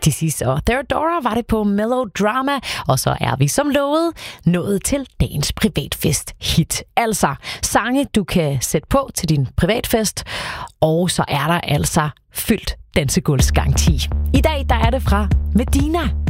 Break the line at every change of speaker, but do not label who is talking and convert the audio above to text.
De sidste og Theodora var det på Melodrama, og så er vi som lovet nået til dagens privatfest hit. Altså sange, du kan sætte på til din privatfest, og så er der altså fyldt dansegulvsgaranti. I dag der er det fra Medina.